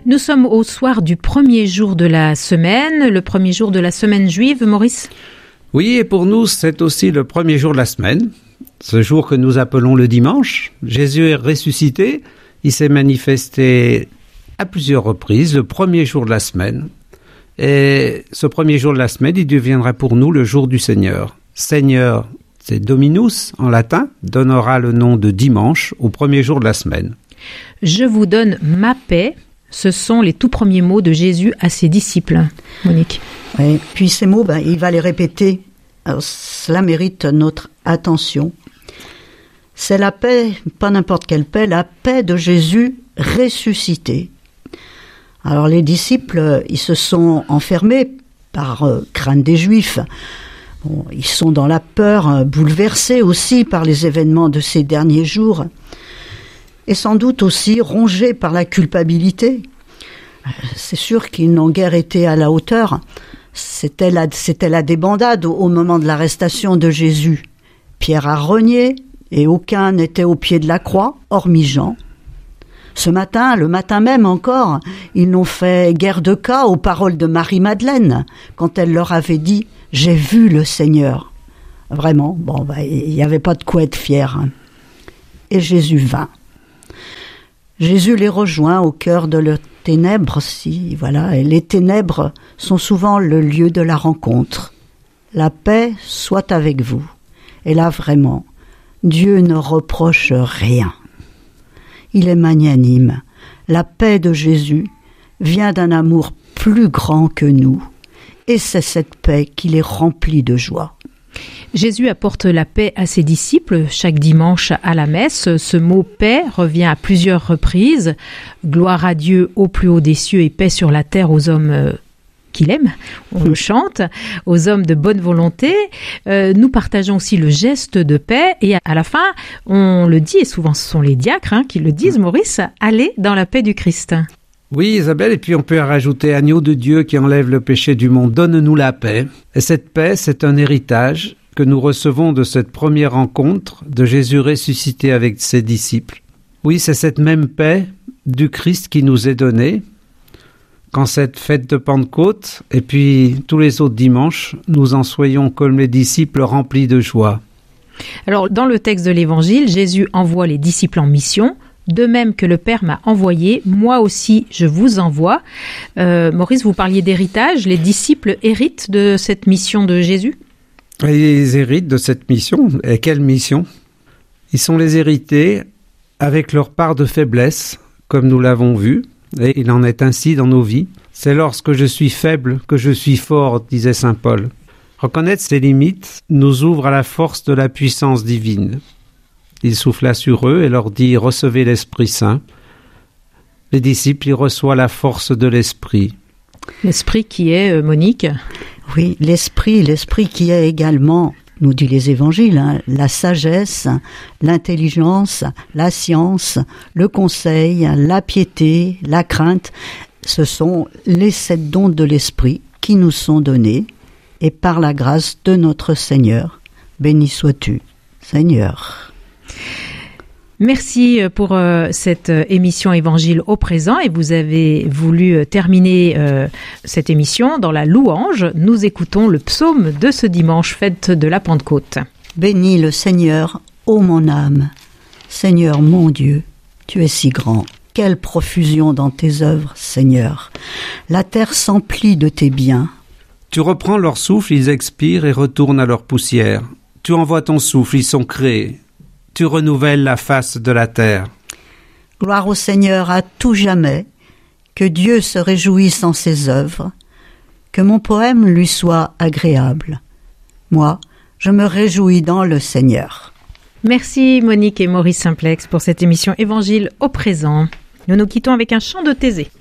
Nous sommes au soir du premier jour de la semaine, le premier jour de la semaine juive, Maurice. Oui, et pour nous, c'est aussi le premier jour de la semaine, ce jour que nous appelons le dimanche. Jésus est ressuscité, il s'est manifesté à plusieurs reprises, le premier jour de la semaine. Et ce premier jour de la semaine, il deviendra pour nous le jour du Seigneur. Seigneur, c'est Dominus en latin, donnera le nom de dimanche au premier jour de la semaine. Je vous donne ma paix. Ce sont les tout premiers mots de Jésus à ses disciples. Monique. Oui, puis ces mots, il va les répéter. Alors, cela mérite notre attention. C'est la paix, pas n'importe quelle paix, la paix de Jésus ressuscité. Alors les disciples, ils se sont enfermés par crainte des Juifs. Bon, ils sont dans la peur, bouleversés aussi par les événements de ces derniers jours. Et sans doute aussi rongés par la culpabilité. C'est sûr qu'ils n'ont guère été à la hauteur. C'était la débandade au moment de l'arrestation de Jésus. Pierre a renié et aucun n'était au pied de la croix, hormis Jean. Ce matin, le matin même encore, ils n'ont fait guère de cas aux paroles de Marie-Madeleine quand elle leur avait dit « J'ai vu le Seigneur ». Vraiment, il n'y avait pas de quoi être fier. Et Jésus vint. Jésus les rejoint au cœur de leurs ténèbres, et les ténèbres sont souvent le lieu de la rencontre. La paix soit avec vous. Et là, vraiment, Dieu ne reproche rien. Il est magnanime. La paix de Jésus vient d'un amour plus grand que nous. Et c'est cette paix qui les remplit de joie. Jésus apporte la paix à ses disciples chaque dimanche à la messe. Ce mot « paix » revient à plusieurs reprises. Gloire à Dieu au plus haut des cieux et paix sur la terre aux hommes qu'il aime. On le chante. Aux hommes de bonne volonté. Nous partageons aussi le geste de paix. Et à la fin, on le dit, et souvent ce sont les diacres qui le disent, Maurice, allez dans la paix du Christ. Oui, Isabelle, et puis on peut rajouter « Agneau de Dieu qui enlève le péché du monde, donne-nous la paix ». Et cette paix, c'est un héritage que nous recevons de cette première rencontre de Jésus ressuscité avec ses disciples. Oui, c'est cette même paix du Christ qui nous est donnée quand cette fête de Pentecôte et puis tous les autres dimanches, nous en soyons comme les disciples remplis de joie. Alors, dans le texte de l'Évangile, Jésus envoie les disciples en mission. De même que le Père m'a envoyé, moi aussi je vous envoie. Maurice, vous parliez d'héritage. Les disciples héritent de cette mission de Jésus ? Ils héritent de cette mission. Et quelle mission ? Ils sont les hérités avec leur part de faiblesse, comme nous l'avons vu, et il en est ainsi dans nos vies. C'est lorsque je suis faible que je suis fort, disait saint Paul. Reconnaître ses limites nous ouvre à la force de la puissance divine. Il souffla sur eux et leur dit « Recevez l'Esprit Saint ». Les disciples y reçoivent la force de l'Esprit. L'Esprit qui est, Monique ? Oui, l'esprit qui est également, nous dit les évangiles, la sagesse, l'intelligence, la science, le conseil, la piété, la crainte. Ce sont les 7 dons de l'esprit qui nous sont donnés et par la grâce de notre Seigneur. Béni sois-tu, Seigneur. Merci pour cette émission Évangile au présent et vous avez voulu terminer cette émission dans la louange. Nous écoutons le psaume de ce dimanche, fête de la Pentecôte. Bénis le Seigneur, ô mon âme. Seigneur mon Dieu, tu es si grand. Quelle profusion dans tes œuvres, Seigneur. La terre s'emplit de tes biens. Tu reprends leur souffle, ils expirent et retournent à leur poussière. Tu envoies ton souffle, ils sont créés. Tu renouvelles la face de la terre. Gloire au Seigneur à tout jamais, que Dieu se réjouisse en ses œuvres, que mon poème lui soit agréable. Moi, je me réjouis dans le Seigneur. Merci Monique et Maurice Simplex pour cette émission Évangile au présent. Nous nous quittons avec un chant de Thésée.